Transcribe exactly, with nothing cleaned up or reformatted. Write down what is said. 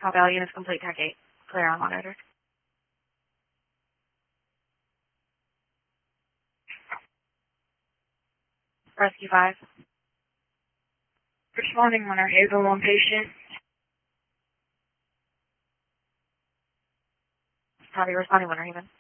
Copy, all units complete, Tech eight. Clear on monitor. Rescue five. Responding, Winter Haven, one patient. Copy, responding, Winter Haven.